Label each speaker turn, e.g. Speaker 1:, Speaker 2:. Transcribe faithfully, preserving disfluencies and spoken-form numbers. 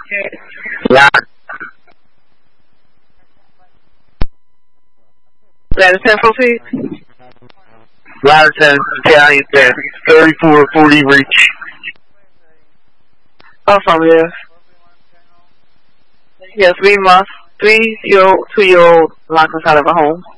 Speaker 1: Yeah.
Speaker 2: Madison, proceed.
Speaker 1: Madison, Italian ten, thirty-four forty reach.
Speaker 2: Affirmative. Yes, we must. Three-year-old, two-year-old locked inside of a home.